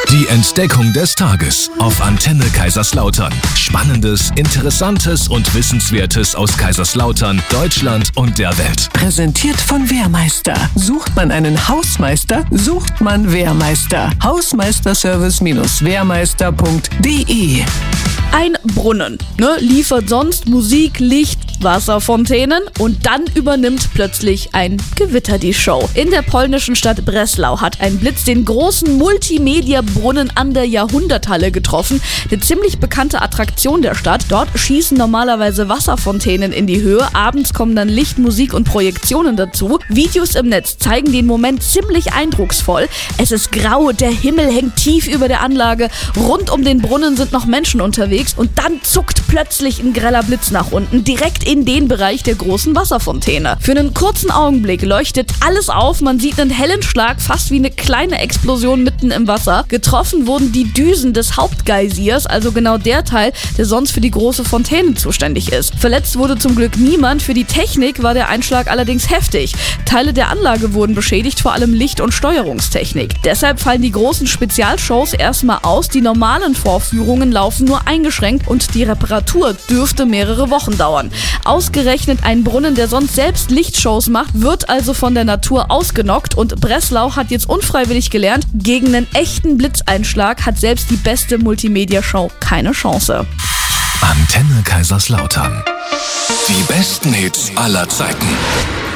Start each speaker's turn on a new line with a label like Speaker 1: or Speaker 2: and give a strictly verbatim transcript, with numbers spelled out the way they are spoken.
Speaker 1: Die Entdeckung des Tages auf Antenne Kaiserslautern. Spannendes, Interessantes und Wissenswertes aus Kaiserslautern, Deutschland und der Welt.
Speaker 2: Präsentiert von Wehrmeister. Sucht man einen Hausmeister, sucht man Wehrmeister. Hausmeisterservice Wehrmeister punkt de.
Speaker 3: Ein Brunnen, ne, liefert sonst Musik, Licht, Wasserfontänen und dann übernimmt plötzlich ein Gewitter die Show. In der polnischen Stadt Breslau hat ein Blitz den großen Multimedia-Brunnen an der Jahrhunderthalle getroffen. Eine ziemlich bekannte Attraktion der Stadt. Dort schießen normalerweise Wasserfontänen in die Höhe. Abends kommen dann Licht, Musik und Projektionen dazu. Videos im Netz zeigen den Moment ziemlich eindrucksvoll. Es ist grau, der Himmel hängt tief über der Anlage. Rund um den Brunnen sind noch Menschen unterwegs. Und dann zuckt plötzlich ein greller Blitz nach unten, direkt in den Bereich der großen Wasserfontäne. Für einen kurzen Augenblick leuchtet alles auf, man sieht einen hellen Schlag, fast wie eine kleine Explosion mitten im Wasser. Getroffen wurden die Düsen des Hauptgeysirs, also genau der Teil, der sonst für die große Fontäne zuständig ist. Verletzt wurde zum Glück niemand, für die Technik war der Einschlag allerdings heftig. Teile der Anlage wurden beschädigt, vor allem Licht- und Steuerungstechnik. Deshalb fallen die großen Spezialshows erstmal aus, die normalen Vorführungen laufen nur eingeschränkt und die Reparatur dürfte mehrere Wochen dauern. Ausgerechnet ein Brunnen, der sonst selbst Lichtshows macht, wird also von der Natur ausgenockt und Breslau hat jetzt unfreiwillig gelernt, gegen einen echten Blitzeinschlag hat selbst die beste Multimedia-Show keine Chance.
Speaker 1: Antenne Kaiserslautern. Die besten Hits aller Zeiten.